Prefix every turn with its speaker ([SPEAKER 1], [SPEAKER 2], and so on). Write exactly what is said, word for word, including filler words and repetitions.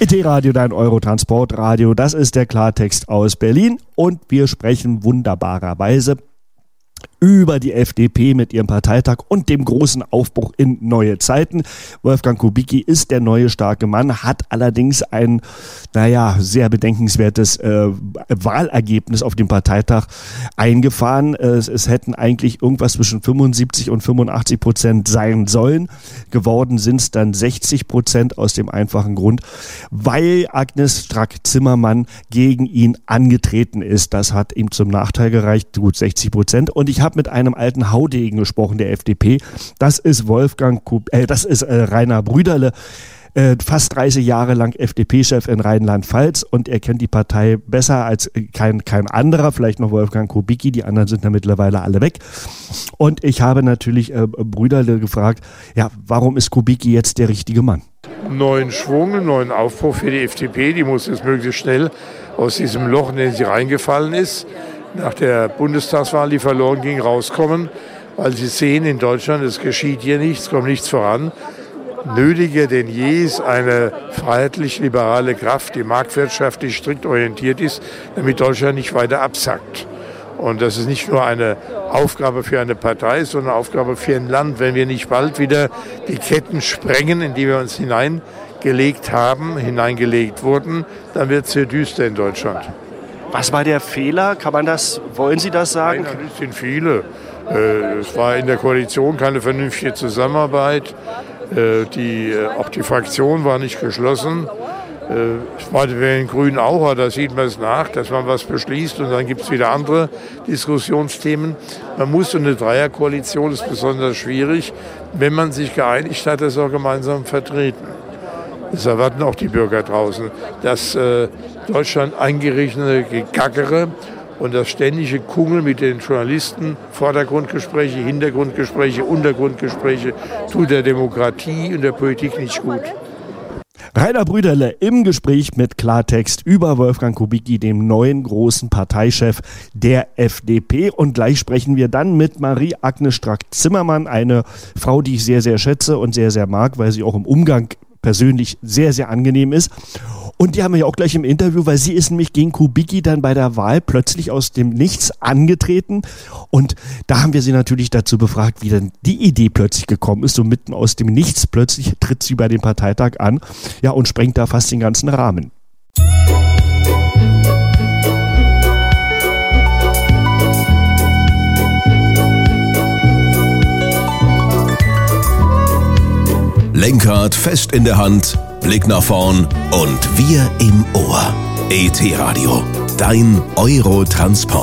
[SPEAKER 1] E T-Radio, dein Eurotransportradio, das ist der Klartext aus Berlin und wir sprechen wunderbarerweise über die F D P mit ihrem Parteitag und dem großen Aufbruch in neue Zeiten. Wolfgang Kubicki ist der neue starke Mann, hat allerdings ein, naja, sehr bedenkenswertes äh, Wahlergebnis auf dem Parteitag eingefahren. Es, es hätten eigentlich irgendwas zwischen fünfundsiebzig und fünfundachtzig Prozent sein sollen. Geworden sind es dann sechzig Prozent aus dem einfachen Grund, weil Agnes Strack-Zimmermann gegen ihn angetreten ist. Das hat ihm zum Nachteil gereicht, gut sechzig Prozent. Und ich habe mit einem alten Haudegen gesprochen der F D P. Das ist Wolfgang Kub- äh, das ist äh, Rainer Brüderle, äh, fast dreißig Jahre lang F D P-Chef in Rheinland-Pfalz und er kennt die Partei besser als kein, kein anderer, vielleicht noch Wolfgang Kubicki, die anderen sind da mittlerweile alle weg. Und ich habe natürlich äh, Brüderle gefragt, ja, warum ist Kubicki jetzt der richtige Mann?
[SPEAKER 2] Neuen Schwung, einen neuen Aufbruch für die F D P, die muss jetzt möglichst schnell aus diesem Loch, in das sie reingefallen ist, nach der Bundestagswahl, die verloren ging, rauskommen, weil sie sehen in Deutschland, es geschieht hier nichts, kommt nichts voran. Nötiger denn je ist eine freiheitlich-liberale Kraft, die marktwirtschaftlich strikt orientiert ist, damit Deutschland nicht weiter absackt. Und das ist nicht nur eine Aufgabe für eine Partei, sondern eine Aufgabe für ein Land. Wenn wir nicht bald wieder die Ketten sprengen, in die wir uns hineingelegt haben, hineingelegt wurden, dann wird es sehr düster in Deutschland.
[SPEAKER 1] Was war der Fehler? Kann man das, wollen Sie das sagen?
[SPEAKER 2] Nein, das sind viele. Es war in der Koalition keine vernünftige Zusammenarbeit. Die, auch die Fraktion war nicht geschlossen. Ich meine, bei den Grünen auch, da sieht man es nach, dass man was beschließt und dann gibt es wieder andere Diskussionsthemen. Man muss, so eine Dreierkoalition ist besonders schwierig, wenn man sich geeinigt hat, das auch gemeinsam vertreten. Das erwarten auch die Bürger draußen. Das äh, Deutschland eingerichtete Gegackere und das ständige Kungel mit den Journalisten, Vordergrundgespräche, Hintergrundgespräche, Untergrundgespräche, tut der Demokratie und der Politik nicht gut.
[SPEAKER 1] Rainer Brüderle im Gespräch mit Klartext über Wolfgang Kubicki, dem neuen großen Parteichef der F D P. Und gleich sprechen wir dann mit Marie-Agnes Strack-Zimmermann, eine Frau, die ich sehr, sehr schätze und sehr, sehr mag, weil sie auch im Umgang persönlich sehr, sehr angenehm ist. Und die haben wir ja auch gleich im Interview, weil sie ist nämlich gegen Kubicki dann bei der Wahl plötzlich aus dem Nichts angetreten. Und da haben wir sie natürlich dazu befragt, wie denn die Idee plötzlich gekommen ist. So mitten aus dem Nichts plötzlich tritt sie bei dem Parteitag an, ja, und sprengt da fast den ganzen Rahmen.
[SPEAKER 3] Lenkrad fest in der Hand, Blick nach vorn und wir im Ohr. E T-Radio, dein Eurotransport.